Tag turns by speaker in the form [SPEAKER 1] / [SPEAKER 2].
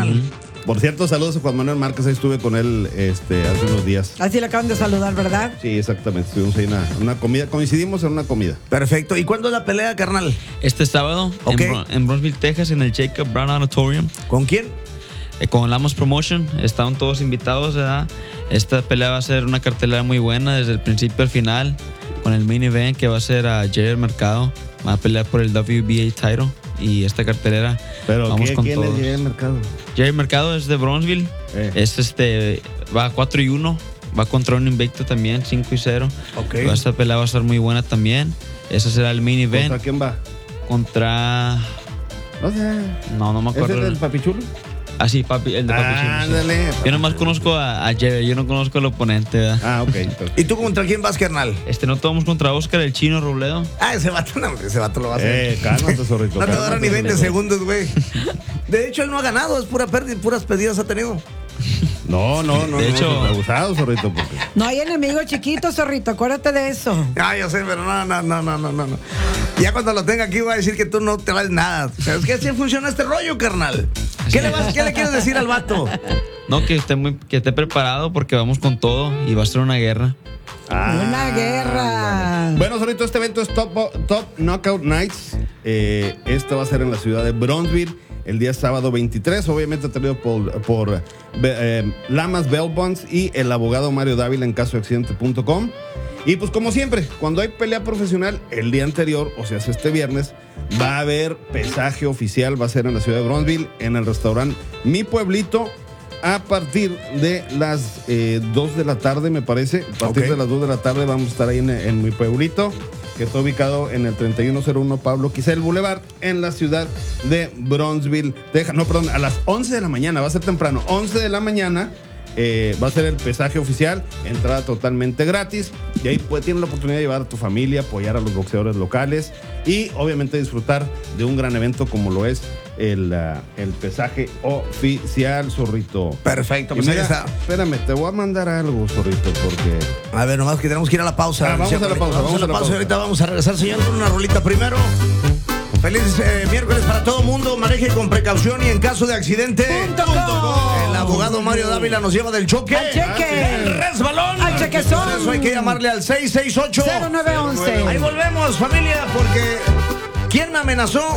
[SPEAKER 1] carnal.
[SPEAKER 2] Por cierto, saludos a Juan Manuel Márquez, ahí estuve con él hace unos días.
[SPEAKER 3] Así le acaban de saludar, ¿verdad?
[SPEAKER 2] Sí, exactamente, estuvimos ahí en una comida, coincidimos en una comida.
[SPEAKER 1] Perfecto. ¿Y cuándo es la pelea, carnal?
[SPEAKER 4] Este sábado
[SPEAKER 1] Ok.
[SPEAKER 4] en Bronzeville, Texas, en el Jacob Brown Auditorium,
[SPEAKER 1] ¿Con quién?
[SPEAKER 4] con Lamos Promotion. Estaban todos invitados, ¿verdad? Esta pelea va a ser una cartelera muy buena desde el principio al final, con el main event que va a ser a Jerry Mercado. Va a pelear por el WBA title. Y esta cartelera,
[SPEAKER 2] Pero
[SPEAKER 4] vamos con
[SPEAKER 2] ¿quién
[SPEAKER 4] todos.
[SPEAKER 2] es el mercado?
[SPEAKER 4] Jerry Mercado es de Bronzeville. Es va 4-1. Va contra un invicto también, 5-0.
[SPEAKER 1] Ok.
[SPEAKER 4] Esta pelea va a estar muy buena también. Ese será el main event.
[SPEAKER 2] ¿Contra quién va?
[SPEAKER 4] Contra.
[SPEAKER 2] No sé.
[SPEAKER 4] No me
[SPEAKER 2] ¿Es
[SPEAKER 4] acuerdo.
[SPEAKER 2] el del Papichulo?
[SPEAKER 4] Ah, sí, el de Papi Chulo, sí.
[SPEAKER 2] Ándale.
[SPEAKER 4] Yo nomás conozco a Jerry, yo no conozco al oponente, ¿verdad?
[SPEAKER 2] Ah, ok. Perfecto.
[SPEAKER 1] ¿Y tú contra quién vas, carnal?
[SPEAKER 4] No tomamos contra Oscar, el chino Robledo.
[SPEAKER 1] Ese vato lo va a hacer.
[SPEAKER 2] Cálmate, zorrito.
[SPEAKER 1] No te va a dar ni
[SPEAKER 2] cálmate.
[SPEAKER 1] 20 segundos, güey. De hecho, él no ha ganado, es pura pérdida, puras pérdidas ha tenido.
[SPEAKER 2] No.
[SPEAKER 4] De hecho-
[SPEAKER 2] abusado, zorrito. Porque...
[SPEAKER 3] No hay enemigos chiquitos, zorrito, acuérdate de eso.
[SPEAKER 1] Ah, yo sé, pero no. Ya cuando lo tenga aquí voy a decir que tú no te vales nada. ¿Sabes qué? Así funciona este rollo, carnal. ¿Qué le quieres decir al vato?
[SPEAKER 4] No, que esté preparado porque vamos con todo y va a ser una guerra.
[SPEAKER 3] Una guerra.
[SPEAKER 2] Bueno, zorrito, este evento es Top Knockout Nights. Este va a ser en la ciudad de Bronzeville el día sábado 23. Obviamente traído por Lamas Bail Bonds y el abogado Mario Dávila en casoaccidente.com. Y pues como siempre, cuando hay pelea profesional, el día anterior, o sea, este viernes, va a haber pesaje oficial. Va a ser en la ciudad de Bronzeville, en el restaurante Mi Pueblito, a partir de las 2 de la tarde, me parece. A partir de las 2 de la tarde vamos a estar ahí en Mi Pueblito, que está ubicado en el 3101 Pablo Quisel Boulevard, en la ciudad de Bronzeville, Texas. No, perdón, a las 11 de la mañana, va a ser temprano, 11 de la mañana. Va a ser el pesaje oficial, entrada totalmente gratis, y ahí tienes la oportunidad de llevar a tu familia, apoyar a los boxeadores locales y obviamente disfrutar de un gran evento como lo es el pesaje oficial, zorrito.
[SPEAKER 1] Perfecto,
[SPEAKER 2] Y
[SPEAKER 1] pues ahí
[SPEAKER 2] mira,
[SPEAKER 1] está.
[SPEAKER 2] espérame, te voy a mandar algo, zorrito, porque...
[SPEAKER 1] A ver, nomás que tenemos que ir a la pausa.
[SPEAKER 2] Vamos a la pausa,
[SPEAKER 1] Vamos a la pausa. Ahorita vamos a regresar, señor, con una rolita primero. Feliz miércoles para todo mundo. Maneje con precaución y en caso de accidente, el abogado Mario Dávila nos lleva del choque.
[SPEAKER 3] Al cheque.
[SPEAKER 1] El resbalón.
[SPEAKER 3] Al chequezón.
[SPEAKER 1] Por eso hay que llamarle al 668
[SPEAKER 3] 0911.
[SPEAKER 1] Ahí volvemos, familia, porque ¿quién me amenazó?